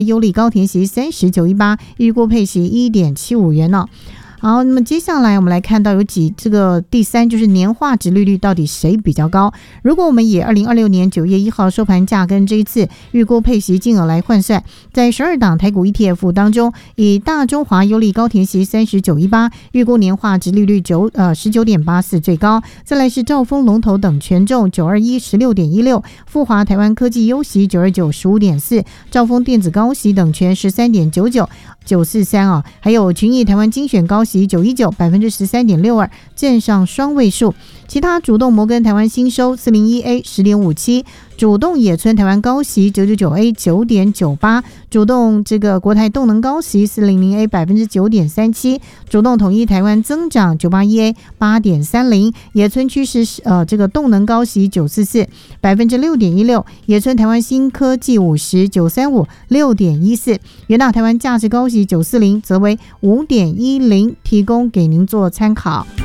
优利高田席3918，预估配息 1.75 元哦。好，那么接下来我们来看到这个第三就是年化殖利率到底谁比较高。如果我们以2026年9月1号收盘价跟这一次预估配息金额来换算，在12档台股 ETF 当中，以大中华优利高田席3918预估年化殖利率19.84最高，再来是兆丰龙头等权重921 16.16，富华台湾科技优息929 15.4，兆丰电子高息等权13.99 943啊，还有群益台湾精选高息919 13.62， 正上双位数。其他主动摩根台湾新收 401A 10.57， 主动野村台湾高息 999A 9.98， 主动这个国台动能高息 400A 9.37， 主动统一台湾增长 981A 8.30， 野村趋势这个动能高息944 6.16%， 野村台湾新科技50 935 6.14， 元大台湾价值高息940则为 5.10， 提供给您做参考。